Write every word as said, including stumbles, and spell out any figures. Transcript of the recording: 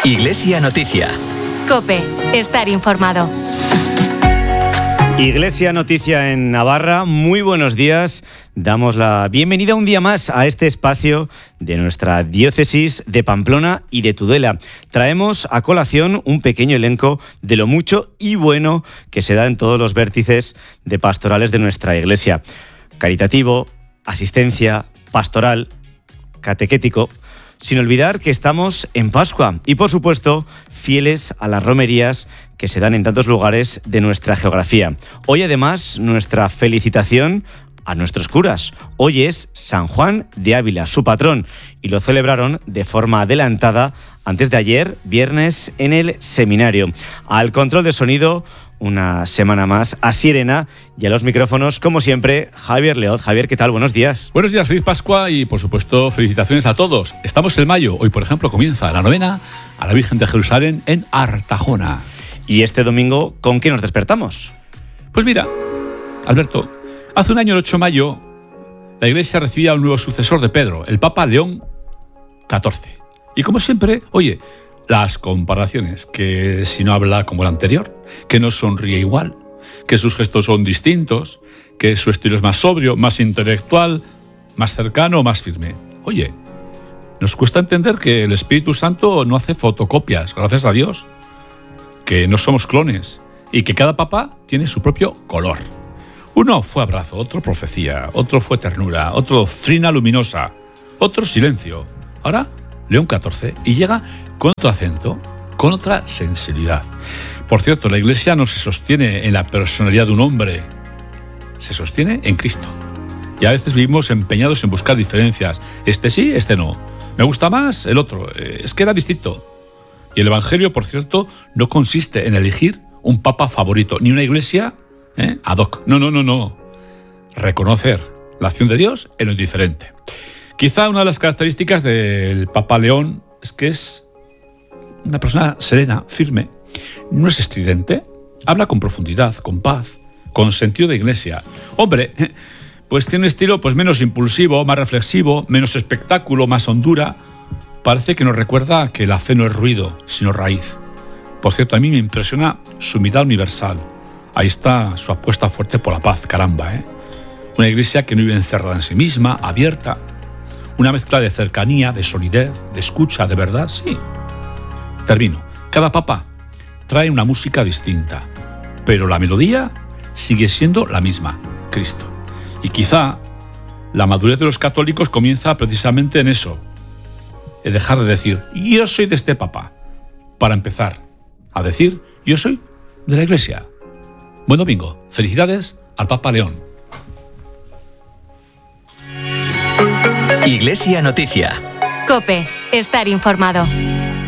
Iglesia Noticia. COPE. Estar informado. Iglesia Noticia en Navarra, muy buenos días. Damos la bienvenida un día más a este espacio de nuestra diócesis de Pamplona y de Tudela. Traemos a colación un pequeño elenco de lo mucho y bueno que se da en todos los vértices de pastorales de nuestra iglesia. Caritativo, asistencia, pastoral, catequético. Sin olvidar que estamos en Pascua y, por supuesto, fieles a las romerías que se dan en tantos lugares de nuestra geografía. Hoy, además, nuestra felicitación a nuestros curas. Hoy es San Juan de Ávila, su patrón, y lo celebraron de forma adelantada antes de ayer, viernes, en el seminario. Al control de sonido, una semana más, a Sirena y a los micrófonos, como siempre, Javier Leoz. Javier, ¿qué tal? Buenos días. Buenos días, feliz Pascua y, por supuesto, felicitaciones a todos. Estamos en mayo. Hoy, por ejemplo, comienza la novena a la Virgen de Jerusalén en Artajona. Y este domingo, ¿con qué nos despertamos? Pues mira, Alberto, hace un año, el ocho de mayo, la Iglesia recibía a un nuevo sucesor de Pedro, el Papa León catorce. Y como siempre, oye, las comparaciones, que si no habla como el anterior, que no sonríe igual, que sus gestos son distintos, que su estilo es más sobrio, más intelectual, más cercano, más firme. Oye, nos cuesta entender que el Espíritu Santo no hace fotocopias, gracias a Dios, que no somos clones y que cada papa tiene su propio color. Uno fue abrazo, otro profecía, otro fue ternura, otro doctrina luminosa, otro silencio. Ahora, León catorce, y llega con otro acento, con otra sensibilidad. Por cierto, la Iglesia no se sostiene en la personalidad de un hombre, se sostiene en Cristo. Y a veces vivimos empeñados en buscar diferencias. Este sí, este no. Me gusta más el otro. Es que era distinto. Y el Evangelio, por cierto, no consiste en elegir un papa favorito, ni una iglesia ¿eh? ad hoc. No, no, no, no. Reconocer la acción de Dios en lo indiferente. Quizá una de las características del Papa León es que es una persona serena, firme, no es estridente, habla con profundidad, con paz, con sentido de iglesia. Hombre, pues tiene un estilo pues menos impulsivo, más reflexivo, menos espectáculo, más hondura. Parece que nos recuerda que la fe no es ruido, sino raíz. Por cierto, a mí me impresiona su mirada universal. Ahí está su apuesta fuerte por la paz, caramba, ¿eh? Una iglesia que no vive encerrada en sí misma, abierta. Una mezcla de cercanía, de solidez, de escucha, de verdad, sí. Termino. Cada papa trae una música distinta, pero la melodía sigue siendo la misma, Cristo. Y quizá la madurez de los católicos comienza precisamente en eso, en dejar de decir, yo soy de este papa, para empezar a decir, yo soy de la Iglesia. Buen domingo. Felicidades al Papa León. Iglesia Noticia. COPE. Estar informado.